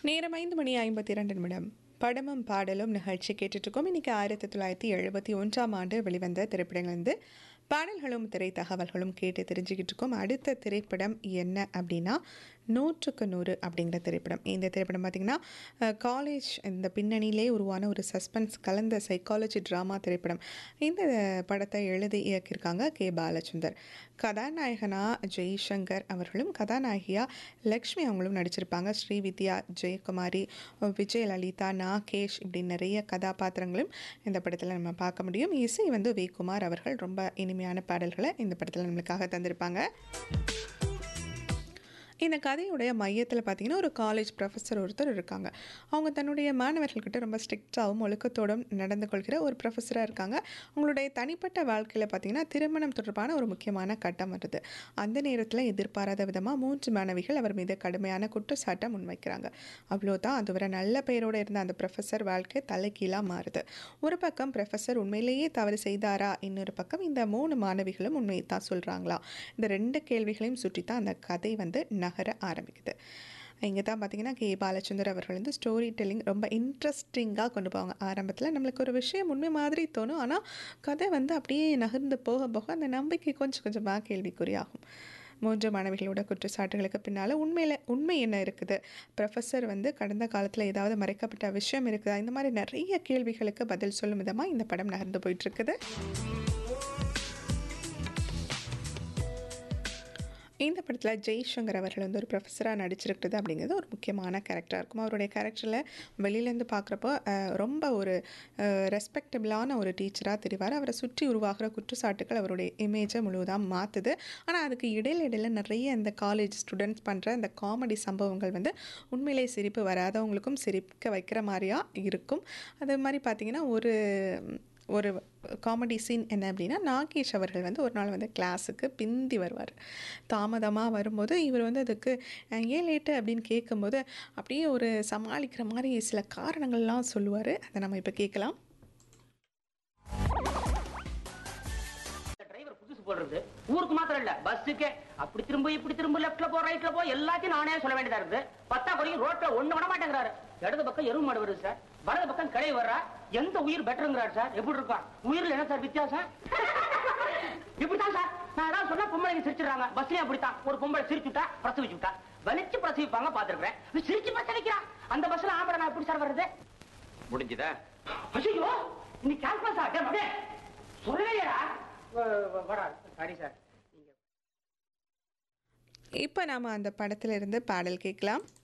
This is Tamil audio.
நேரம் 5:52 படமும் பாடலும் நிகழ்ச்சி கேட்டுட்ருக்கோம். இன்றைக்கி 1971ஆம் ஆண்டு வெளிவந்த திரைப்படங்கள்லேருந்து பாடல்களும் திரை தகவல்களும் கேட்டு தெரிஞ்சுக்கிட்டு இருக்கோம். அடுத்த திரைப்படம் என்ன அப்படின்னா 100க்கு 100 அப்படிங்கிற திரைப்படம். இந்த திரைப்படம் பார்த்திங்கன்னா காலேஜ் இந்த பின்னணியிலே உருவான ஒரு சஸ்பென்ஸ் கலந்த சைக்காலஜி ட்ராமா திரைப்படம். இந்த படத்தை எழுதி இயக்கியிருக்காங்க கே பாலச்சந்தர். கதாநாயகனாக ஜெய்சங்கர் அவர்களும் கதாநாயகியாக லக்ஷ்மி அவங்களும் நடிச்சிருப்பாங்க. ஸ்ரீவித்யா, ஜெயக்குமாரி, விஜயலலிதா, நாகேஷ் இப்படி நிறைய கதாபாத்திரங்களும் இந்த படத்தில் நம்ம பார்க்க முடியும். இசை வி குமார் அவர்கள் ரொம்ப இனிமையான பாடல்களை இந்த படத்தில் நம்மளுக்காக தந்திருப்பாங்க. இந்த கதையுடைய மையத்தில் பார்த்திங்கன்னா ஒரு காலேஜ் ப்ரொஃபஸர் ஒருத்தர் இருக்காங்க. அவங்க தன்னுடைய மாணவர்கள்கிட்ட ரொம்ப ஸ்ட்ரிக்டாகவும் ஒழுக்கத்தோடும் நடந்து கொள்கிற ஒரு ப்ரொஃபஸராக இருக்காங்க. அவங்களுடைய தனிப்பட்ட வாழ்க்கையில் பார்த்திங்கன்னா திருமணம் தொடர்பான ஒரு முக்கியமான கட்டம் வருது. அந்த நேரத்தில் எதிர்பாராத விதமாக 3 மாணவிகள் அவர் மீது கடுமையான குற்றச்சாட்டை முன்வைக்கிறாங்க. அவ்வளோதான், அதுவரை நல்ல பெயரோடு இருந்த அந்த ப்ரொஃபஸர் வாழ்க்கை தலைகீழாக மாறுது. ஒரு பக்கம் ப்ரொஃபஸர் உண்மையிலேயே தவறு செய்தாரா, இன்னொரு பக்கம் இந்த 3 மாணவிகளும் உண்மையை தான் சொல்கிறாங்களா? இந்த 2 கேள்விகளையும் சுற்றி தான் அந்த கதை நகர ஆரம்பிக்குது. இங்கே தான் பார்த்தீங்கன்னா கே பாலச்சந்தர் அவர்கள் ஸ்டோரி டெல்லிங் ரொம்ப இன்ட்ரெஸ்டிங்காக கொண்டு போவாங்க. ஆரம்பத்தில் நம்மளுக்கு ஒரு விஷயம் உண்மை மாதிரி தோணும், ஆனால் கதை அப்படியே நகர்ந்து போக போக அந்த நம்பிக்கை கொஞ்சம் கொஞ்சமாக கேள்விக்குறியாகும். 3 மாணவிகளோட குற்றச்சாட்டுகளுக்கு பின்னால் உண்மை என்ன இருக்குது, ப்ரொஃபஸர் கடந்த காலத்தில் ஏதாவது மறைக்கப்பட்ட விஷயம் இருக்குதா, இந்த மாதிரி நிறைய கேள்விகளுக்கு பதில் சொல்லும் விதமாக இந்த படம் நகர்ந்து போயிட்டுருக்குது. இந்த படத்தில் ஜெய்சங்கர் அவர்கள் ஒரு ப்ரொஃபஸராக நடிச்சிருக்கிறது அப்படிங்கிறது ஒரு முக்கியமான கேரக்டராக இருக்கும். அவருடைய கேரக்டரில் வெளியிலேருந்து பார்க்குறப்போ ரொம்ப ஒரு ரெஸ்பெக்டபிளான ஒரு டீச்சராக தெரிவார். அவரை சுற்றி உருவாகிற குற்றச்சாட்டுகள் அவருடைய இமேஜை முழுவதாக மாற்றுது. ஆனால் அதுக்கு இடையில நிறைய இந்த காலேஜ் ஸ்டூடெண்ட்ஸ் பண்ணுற இந்த காமெடி சம்பவங்கள் உண்மையிலே சிரிப்பு வராதவங்களுக்கும் சிரிக்க வைக்கிற மாதிரியாக இருக்கும். அது மாதிரி பார்த்திங்கன்னா ஒரு காமெடி சீன் என்ன அப்படின்னா, நாகேஷ் அவர்கள் ஒரு நாள் கிளாஸுக்கு பிந்தி வருவார். தாமதமாக வரும்போது இவர் அதுக்கு ஏன் லேட்டு அப்படின்னு கேட்கும்போது அப்படியே ஒரு சமாளிக்கிற மாதிரி சில காரணங்கள்லாம் சொல்லுவார். அதை நம்ம இப்போ கேட்கலாம். போடுறது ஊருக்கு மாத்திரம் இல்ல, பஸ்ஸுக்கே அப்படி திரும்ப இப்படி திரும்ப, லெஃப்ட்ல போ ரைட்ல போ, எல்லாத்தையும் நானே சொல்ல வேண்டியதா இருக்குது. பத்தா குறையும் ரோட்ல ஒண்ணு விட மாட்டேங்கிறாரு. இடது பக்கம் எருவு மாடு வருது சார், வலது பக்கம் கடை வர்றா. எந்த உயிர் பெட்டருங்கிறாரு சார். எப்படி இருக்கா உயிர்ல என்ன சார் வித்தியாசம்? இப்படித்தான் சார் நான் ஏதாவது சொன்னா பொம்பளைங்க சிரிச்சிடறாங்க. பஸ்லயும் அப்படித்தான். ஒரு பொம்பளை சிரிச்சுட்டா பிரசவிச்சு விட்டா, வலிச்சு பிரசவிப்பாங்க பாத்துருக்கேன். சிரிச்சு பிரசவிக்கிறா. அந்த பஸ்ல ஆம்பளை நான் எப்படி சார் வருது? முடிஞ்சுதா? ஐயோ நீ கேல்குலஸ் ஆட்டே சொல்லலையா? Sorry sir. இப்போ நாம் அந்த படத்திலிருந்து பாடல் கேட்கலாம்.